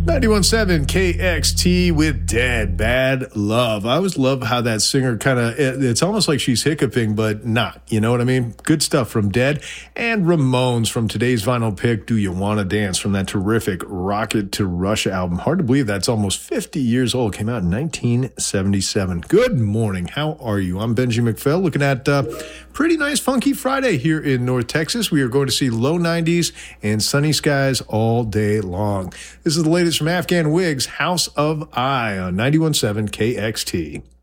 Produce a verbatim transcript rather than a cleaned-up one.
ninety-one point seven K X T with Dead Bad Love. I always love how that singer kind of, it, it's almost like she's hiccuping, but not. You know what I mean? Good stuff from Dead. And Ramones from today's vinyl pick, Do You Wanna Dance, from that terrific Rocket to Russia album. Hard to believe that's almost fifty years old. Came out in nineteen seventy-seven. Good morning. How are you? I'm Benji McPhail, looking at uh, pretty nice funky Friday here in North Texas. We are going to see low nineties and sunny skies all day long. This is the latest from Afghan Wigs, House of I on ninety-one point seven K X T.